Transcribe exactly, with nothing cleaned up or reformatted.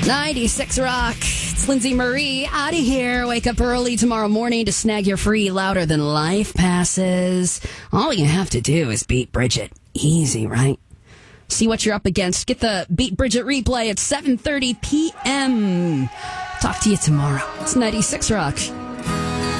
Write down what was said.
ninety-six Rock. It's Lindsay Marie out of here. Wake up early tomorrow morning to snag your free Louder Than Life passes. All you have to do is beat Bridget. Easy, right? See what you're up against. Get the Beat Bridget replay at seven thirty p.m. Talk to you tomorrow. It's ninety-six Rock.